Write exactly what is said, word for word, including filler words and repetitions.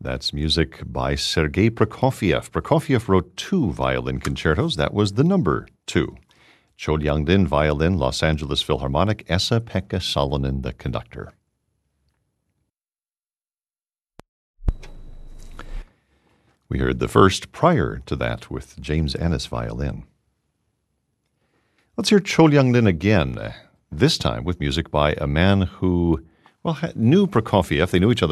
That's music by Sergei Prokofiev. Prokofiev wrote two violin concertos. That was the number two. Cho Young-din, violin, Los Angeles Philharmonic, Esa-Pekka Salonen, the conductor. We heard the first prior to that with James Ennis violin. Let's hear Cho Young-din again, this time with music by a man who, well, knew Prokofiev. They knew each other